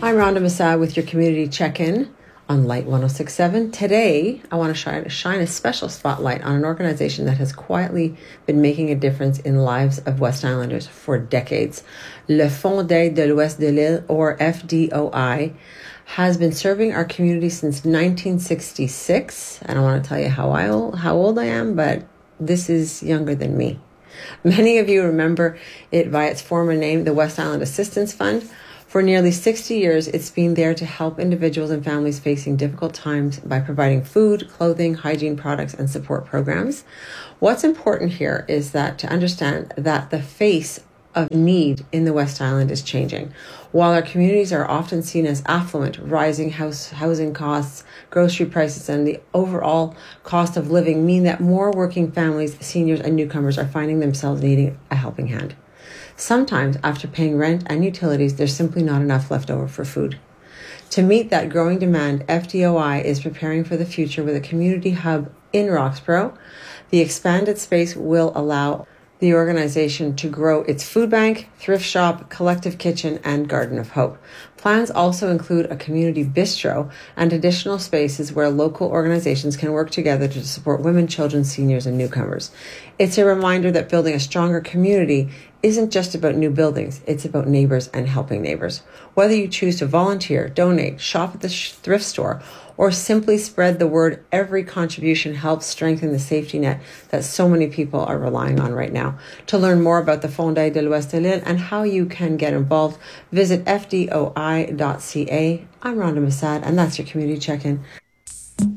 I'm Rhonda Massad with your community check-in on Light 106.7. Today, I want to shine a special spotlight on an organization that has quietly been making a difference in lives of West Islanders for decades. Le Fonds d'Aide de l'Ouest de l'Île, or FDOI, has been serving our community since 1966. I don't want to tell you how old I am, but this is younger than me. Many of you remember it by its former name, the West Island Assistance Fund. For nearly 60 years, it's been there to help individuals and families facing difficult times by providing food, clothing, hygiene products, and support programs. What's important here is that to understand that the face of need in the West Island is changing. While our communities are often seen as affluent, rising housing costs, grocery prices, and the overall cost of living mean that more working families, seniors, and newcomers are finding themselves needing a helping hand. Sometimes, after paying rent and utilities, there's simply not enough left over for food. To meet that growing demand, FDOI is preparing for the future with a community hub in Roxborough. The expanded space will allow the organization to grow its food bank, thrift shop, collective kitchen, and Garden of Hope. Plans also include a community bistro and additional spaces where local organizations can work together to support women, children, seniors, and newcomers. It's a reminder that building a stronger community isn't just about new buildings, it's about neighbors and helping neighbors. Whether you choose to volunteer, donate, shop at the thrift store, or simply spread the word, every contribution helps strengthen the safety net that so many people are relying on right now. To learn more about the Fonds d'Aide de l'Ouest de l'Île and how you can get involved, visit fdoi.ca. I'm Rhonda Massad, and that's your community check-in.